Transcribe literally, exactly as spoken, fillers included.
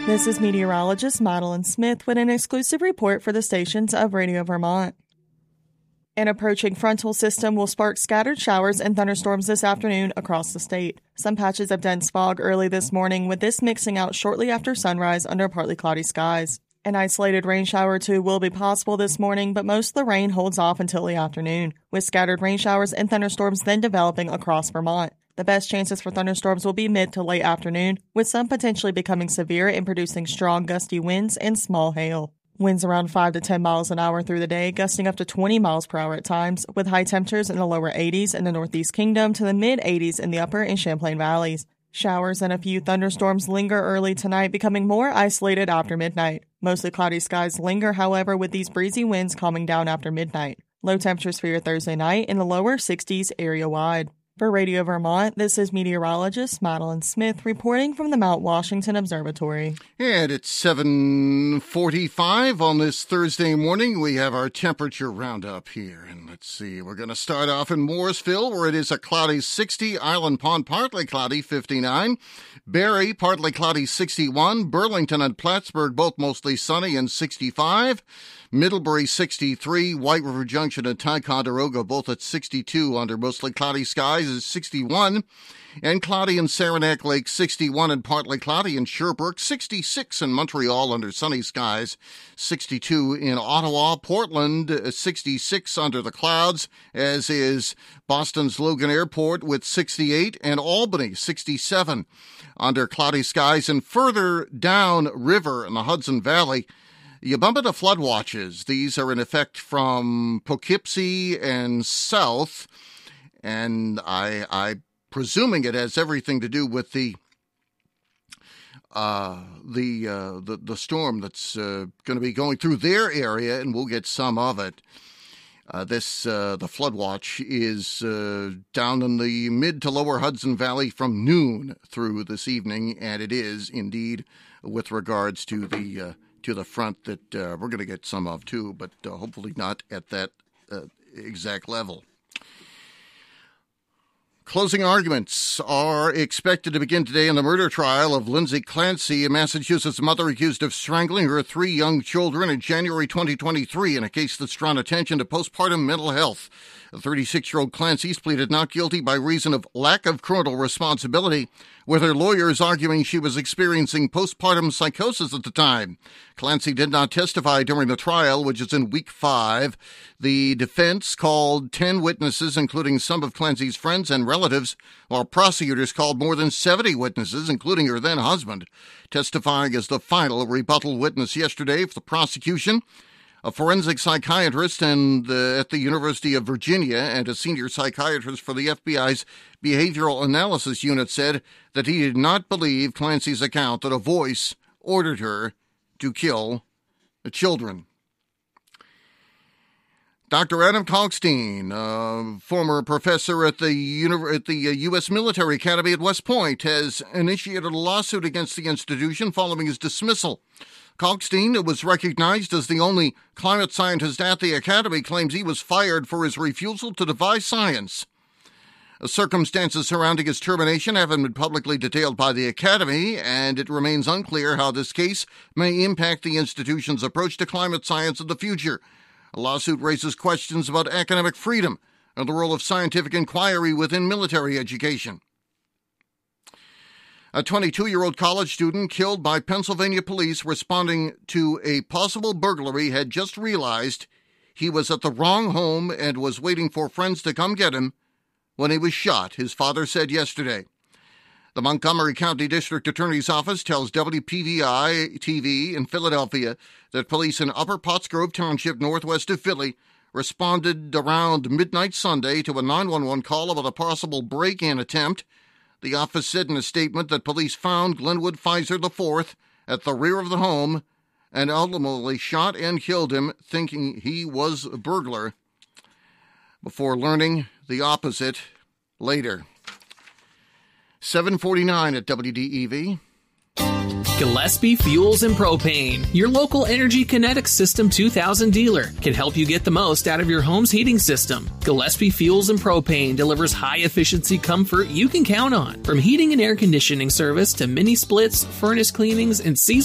This is meteorologist Madeline Smith with an exclusive report for the stations of Radio Vermont. An approaching frontal system will spark scattered showers and thunderstorms this afternoon across the state. Some patches of dense fog early this morning, with this mixing out shortly after sunrise under partly cloudy skies. An isolated rain shower or two will be possible this morning, but most of the rain holds off until the afternoon, with scattered rain showers and thunderstorms then developing across Vermont. The best chances for thunderstorms will be mid to late afternoon, with some potentially becoming severe and producing strong gusty winds and small hail. Winds around five to ten miles an hour through the day, gusting up to twenty miles per hour at times, with high temperatures in the lower eighties in the Northeast Kingdom to the mid eighties in the upper and Champlain valleys. Showers and a few thunderstorms linger early tonight, becoming more isolated after midnight. Mostly cloudy skies linger, however, with these breezy winds calming down after midnight. Low temperatures for your Thursday night in the lower sixties area-wide. For Radio Vermont, this is meteorologist Madeline Smith reporting from the Mount Washington Observatory. And it's seven forty-five on this Thursday morning. We have our temperature roundup here. And let's see, we're going to start off in Morrisville, where it is a cloudy sixty. Island Pond, partly cloudy, fifty-nine. Barrie, partly cloudy, sixty-one. Burlington and Plattsburgh, both mostly sunny, and sixty-five. Middlebury, sixty-three. White River Junction and Ticonderoga, both at sixty-two under mostly cloudy skies, is sixty-one. And cloudy in Saranac Lake, sixty-one, and partly cloudy in Sherbrooke, sixty-six in Montreal under sunny skies, sixty-two in Ottawa. Portland, sixty-six under the clouds, as is Boston's Logan Airport with sixty-eight, and Albany, sixty-seven under cloudy skies. And further down river in the Hudson Valley, you bump into flood watches. These are in effect from Poughkeepsie and south, and I, I presuming it has everything to do with the uh, the, uh, the the storm that's uh, going to be going through their area, and we'll get some of it. Uh, this uh, the flood watch is uh, down in the mid to lower Hudson Valley from noon through this evening, and it is indeed with regards to the uh, to the front that uh, we're going to get some of too, but uh, hopefully not at that uh, exact level. Closing arguments are expected to begin today in the murder trial of Lindsay Clancy, a Massachusetts mother accused of strangling her three young children in January twenty twenty-three in a case that's drawn attention to postpartum mental health. The thirty-six-year-old Clancy's pleaded not guilty by reason of lack of criminal responsibility, with her lawyers arguing she was experiencing postpartum psychosis at the time. Clancy did not testify during the trial, which is in week five. The defense called ten witnesses, including some of Clancy's friends and relatives, while prosecutors called more than seventy witnesses, including her then-husband. Testifying as the final rebuttal witness yesterday for the prosecution, a forensic psychiatrist and uh, at the University of Virginia and a senior psychiatrist for the F B I's Behavioral Analysis Unit said that he did not believe Clancy's account that a voice ordered her to kill the children. Doctor Adam Kalkstein, uh, former professor at the, Uni- at the uh, U S Military Academy at West Point, has initiated a lawsuit against the institution following his dismissal. Kalkstein, who was recognized as the only climate scientist at the Academy, claims he was fired for his refusal to defy science. The circumstances surrounding his termination haven't been publicly detailed by the Academy, and it remains unclear how this case may impact the institution's approach to climate science in the future. A lawsuit raises questions about academic freedom and the role of scientific inquiry within military education. A twenty-two-year-old college student killed by Pennsylvania police responding to a possible burglary had just realized he was at the wrong home and was waiting for friends to come get him when he was shot, his father said yesterday. The Montgomery County District Attorney's Office tells W P V I T V in Philadelphia that police in Upper Pottsgrove Township, northwest of Philly, responded around midnight Sunday to a nine one one call about a possible break-in attempt. The office said in a statement that police found Glenwood Pfizer the fourth at the rear of the home and ultimately shot and killed him, thinking he was a burglar, before learning the opposite later. seven forty-nine at W D E V. Gillespie Fuels and Propane, your local Energy Kinetic System two thousand dealer, can help you get the most out of your home's heating system. Gillespie Fuels and Propane delivers high-efficiency comfort you can count on. From heating and air conditioning service to mini splits, furnace cleanings, and seasonal